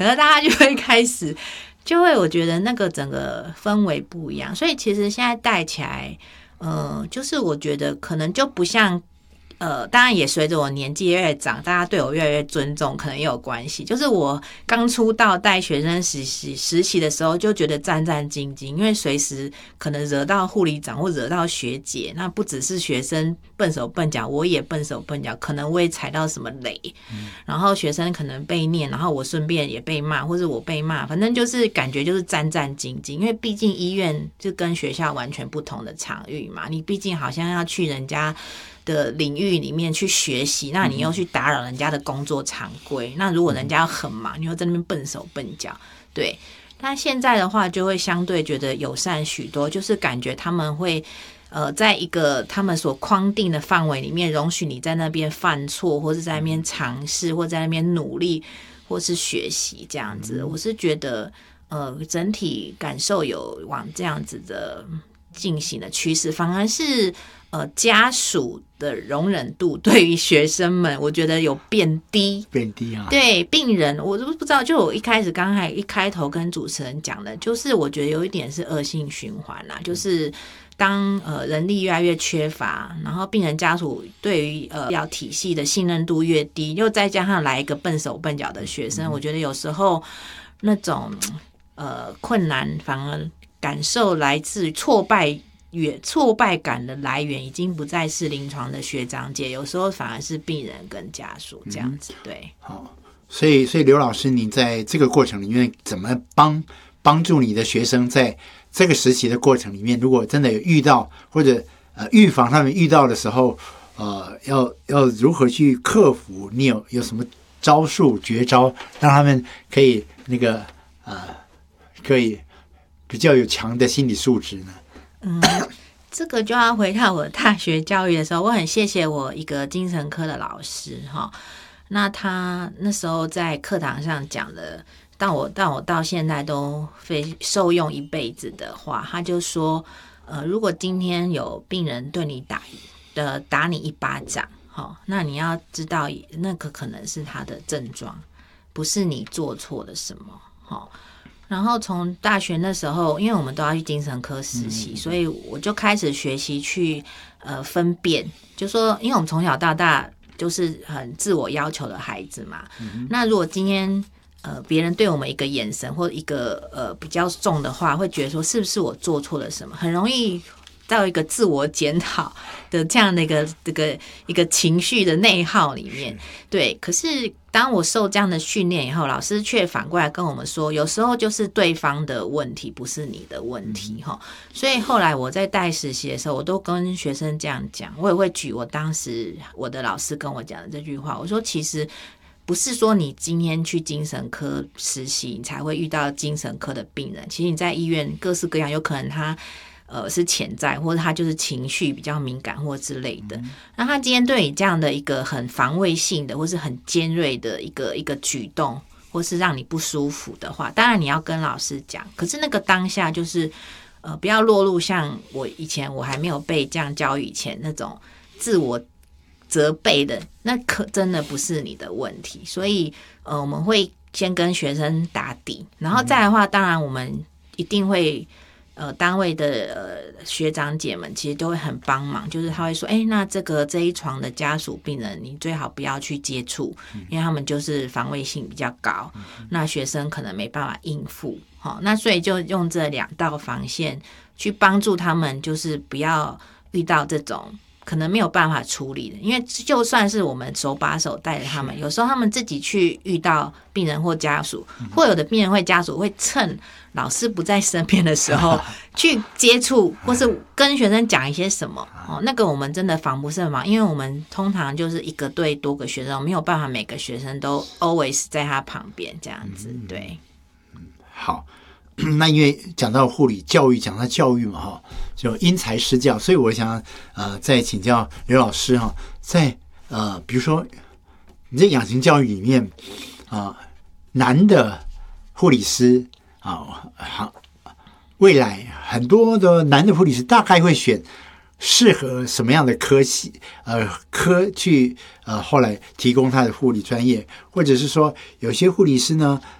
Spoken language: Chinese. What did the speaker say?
可是大家就会开始我觉得那个整个氛围不一样，所以其实现在带起来就是我觉得可能就不像当然也随着我年纪越来越长，大家对我越来越尊重，可能也有关系。就是我刚出道带学生实习的时候，就觉得战战兢兢，因为随时可能惹到护理长或惹到学姐，那不只是学生笨手笨脚，我也笨手笨脚，可能我也踩到什么雷，然后学生可能被念，然后我顺便也被骂，或者我被骂，反正就是感觉就是战战兢兢，因为毕竟医院就跟学校完全不同的场域嘛，你毕竟好像要去人家的领域里面去学习，那你又去打扰人家的工作常规，那如果人家很忙，你又在那边笨手笨脚，对。但现在的话就会相对觉得友善许多，就是感觉他们会在一个他们所框定的范围里面，容许你在那边犯错，或是在那边尝试，或在那边努力，或是学习这样子。我是觉得整体感受有往这样子的进行的趋势，反而是家属的容忍度对于学生们，我觉得有变低啊。 对病人，我都不知道，就我一开头跟主持人讲的，就是我觉得有一点是恶性循环啦，就是当人力越来越缺乏，然后病人家属对于医疗体系的信任度越低，又再加上来一个笨手笨脚的学生，我觉得有时候那种困难反而感受来自挫败感的来源已经不再是临床的学长姐，有时候反而是病人跟家属这样子。对， 好，所以刘老师，你在这个过程里面怎么帮助你的学生在这个实习的过程里面，如果真的有遇到或者预防他们遇到的时候，要如何去克服？你有什么招数绝招，让他们可以可以比较有强的心理素质呢？ 这个就要回到我大学教育的时候，我很谢谢我一个精神科的老师哈。那他那时候在课堂上讲的，但我到现在都受用一辈子的话，他就说，如果今天有病人对你打你一巴掌，那你要知道那个可能是他的症状，不是你做错了什么。然后从大学那时候，因为我们都要去精神科实习，所以我就开始学习去分辨，就说因为我们从小到大就是很自我要求的孩子嘛，那如果今天别人对我们一个眼神或一个比较重的话，会觉得说是不是我做错了什么，很容易到一个自我检讨的这样的一个情绪的内耗里面。对，可是当我受这样的训练以后，老师却反过来跟我们说，有时候就是对方的问题，不是你的问题。所以后来我在带实习的时候，我都跟学生这样讲，我也会举我当时我的老师跟我讲的这句话，我说其实不是说你今天去精神科实习你才会遇到精神科的病人，其实你在医院各式各样，有可能他是潜在，或者他就是情绪比较敏感或之类的。那他今天对你这样的一个很防卫性的，或是很尖锐的一个举动，或是让你不舒服的话，当然你要跟老师讲。可是那个当下就是不要落入像我以前我还没有被这样教育以前那种自我责备的，那可真的不是你的问题。所以我们会先跟学生打底，然后再来的话，当然我们一定会单位的学长姐们其实都会很帮忙，就是他会说那这一床的家属病人你最好不要去接触，因为他们就是防卫性比较高，那学生可能没办法应付。那所以就用这2道防线去帮助他们，就是不要遇到这种可能没有办法处理的。因为就算是我们手把手带着他们，有时候他们自己去遇到病人或家属，或有的病人或家属会趁老师不在身边的时候去接触，或是跟学生讲一些什么。那个我们真的防不胜防，因为我们通常就是一个对多个学生，没有办法每个学生都 always 在他旁边这样子。对， 好。那因为讲到护理教育，讲到教育嘛，就因材施教，所以我想再请教刘老师在比如说你在养成教育里面男的护理师未来很多的男的护理师大概会选适合什么样的科去后来提供他的护理专业，或者是说有些护理师呢